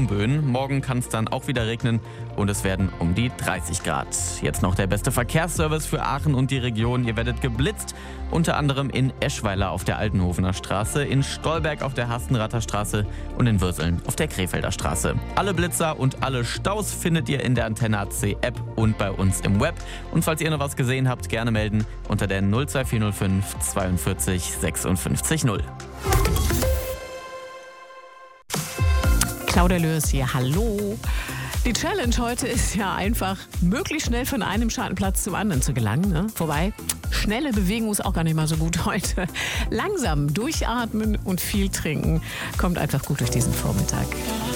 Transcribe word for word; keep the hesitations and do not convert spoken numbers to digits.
Sturmböen. Morgen kann es dann auch wieder regnen und es werden um die dreißig Grad. Jetzt noch der beste Verkehrsservice für Aachen und die Region. Ihr werdet geblitzt, unter anderem in Eschweiler auf der Altenhofener Straße, in Stolberg auf der Hastenrather Straße und in Würseln auf der Krefelder Straße. Alle Blitzer und alle Staus findet ihr in der Antenne A C App und bei uns im Web. Und falls ihr noch was gesehen habt, gerne melden unter der null zwei vier null fünf zweiundvierzig sechsundfünfzig null. Claudia Lörs hier, hallo. Die Challenge heute ist ja einfach, möglichst schnell von einem Schattenplatz zum anderen zu gelangen. Ne? Wobei, schnelle Bewegung ist auch gar nicht mal so gut heute. Langsam durchatmen und viel trinken kommt einfach gut durch diesen Vormittag.